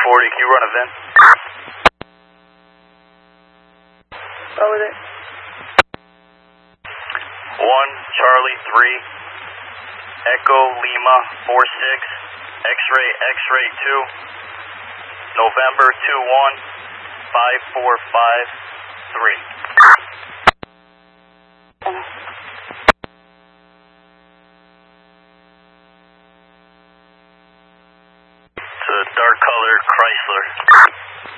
can you run a VIN? What was it? 1 Charlie 3 Echo Lima 46 X-ray X-ray 2 November 21 5453. It's a dark colored Chrysler.